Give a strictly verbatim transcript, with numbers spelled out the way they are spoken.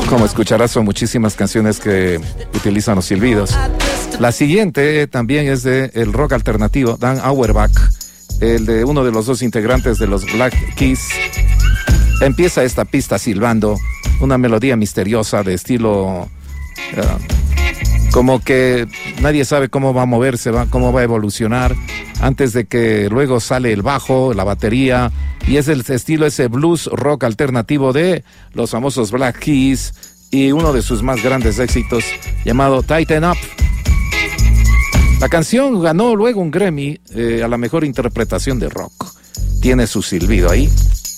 Como escucharás, son muchísimas canciones que utilizan los silbidos. La siguiente también es de el rock alternativo, Dan Auerbach, el de uno de los dos integrantes de los Black Keys. Empieza esta pista silbando, una melodía misteriosa de estilo... Uh, como que nadie sabe cómo va a moverse, va, cómo va a evolucionar, antes de que luego sale el bajo, la batería, y es el estilo ese blues rock alternativo de los famosos Black Keys, y uno de sus más grandes éxitos, llamado Tighten Up. La canción ganó luego un Grammy eh, a la mejor interpretación de rock. Tiene su silbido ahí.